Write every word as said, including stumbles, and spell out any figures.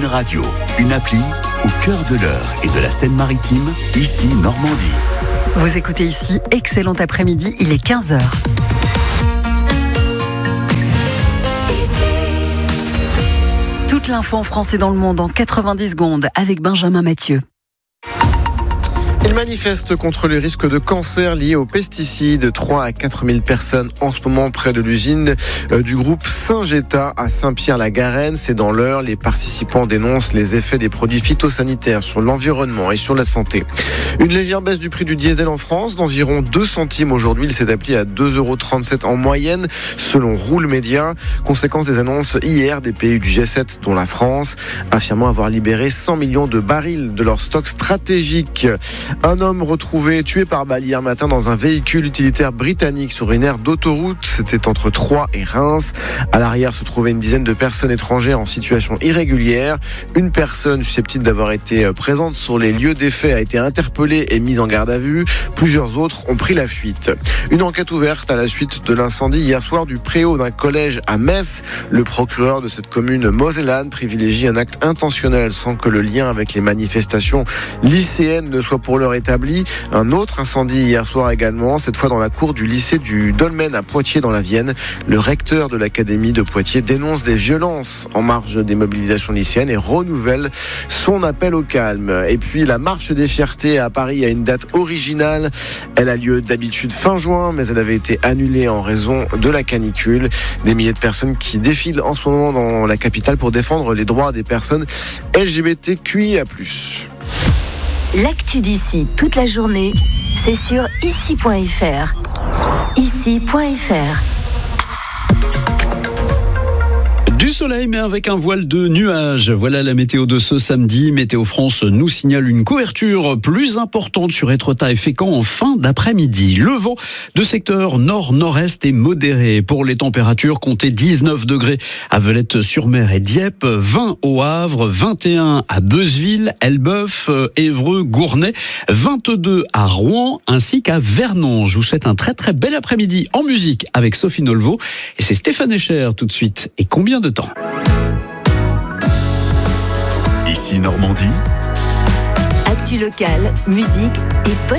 Radio, une appli au cœur de l'Eure et de la Seine-Maritime, ici Normandie. Vous écoutez ici, excellent après-midi, il est quinze heures. Toute l'info en France et dans le monde en quatre-vingt-dix secondes avec Benjamin Mathieu. Ils manifestent contre les risques de cancer liés aux pesticides. trois à quatre mille personnes en ce moment près de l'usine du groupe Syngenta à Saint-Pierre-la-Garenne. C'est dans l'Eure. Les participants dénoncent les effets des produits phytosanitaires sur l'environnement et sur la santé. Une légère baisse du prix du diesel en France d'environ deux centimes aujourd'hui. Il s'est appelé à deux euros trente-sept en moyenne selon Roule Média. Conséquence des annonces hier des pays du G sept dont la France, affirmant avoir libéré cent millions de barils de leur stock stratégique. Un homme retrouvé tué par balle hier matin dans un véhicule utilitaire britannique sur une aire d'autoroute. C'était entre Troyes et Reims. À l'arrière se trouvaient une dizaine de personnes étrangères en situation irrégulière. Une personne susceptible d'avoir été présente sur les lieux des faits a été interpellée et mise en garde à vue. Plusieurs autres ont pris la fuite. Une enquête ouverte à la suite de l'incendie hier soir du préau d'un collège à Metz. Le procureur de cette commune mosellane privilégie un acte intentionnel sans que le lien avec les manifestations lycéennes ne soit pour l'heure établi. Un autre incendie hier soir également, cette fois dans la cour du lycée du Dolmen à Poitiers dans la Vienne. Le recteur de l'académie de Poitiers dénonce des violences en marge des mobilisations lycéennes et renouvelle son appel au calme. Et puis la marche des fiertés à Paris a une date originale. Elle a lieu d'habitude fin juin, mais elle avait été annulée en raison de la canicule. Des milliers de personnes qui défilent en ce moment dans la capitale pour défendre les droits des personnes L G B T Q I A plus. L'actu d'ici toute la journée, c'est sur ici point f r. ici point f r. Du soleil, mais avec un voile de nuages. Voilà la météo de ce samedi. Météo France nous signale une couverture plus importante sur Étretat et Fécamp en fin d'après-midi. Le vent de secteur nord-nord-est est modéré. Pour les températures, comptez dix-neuf degrés à Velette-sur-Mer et Dieppe, vingt au Havre, vingt et un à Beuzeville, Elbeuf, Évreux, Gournay, vingt-deux à Rouen ainsi qu'à Vernon. Je vous souhaite un très très bel après-midi en musique avec Sophie Nolvo. Et c'est Stéphane Echer tout de suite. Et combien de temps? Ici Normandie. Actu locale, musique et